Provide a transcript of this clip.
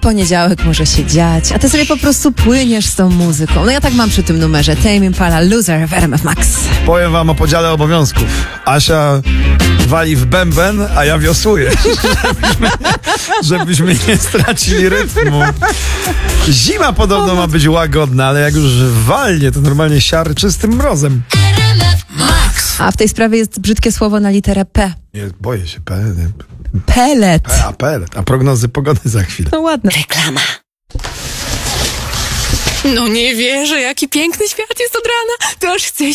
poniedziałek może się dziać, a ty sobie po prostu płyniesz z tą muzyką. No ja tak mam przy tym numerze. Tame Impala, Loser w RMF Max. Powiem wam o podziale obowiązków. Asia wali w bęben, a ja wiosłuję. żebyśmy nie stracili rytmu. Zima podobno ma być łagodna, ale jak już walnie, to normalnie siary czystym mrozem. A w tej sprawie jest brzydkie słowo na literę P. Nie, boję się. Pelet. Pelet. A prognozy pogody za chwilę. No ładne. Reklama. No nie wierzę, jaki piękny świat jest od rana. To aż chce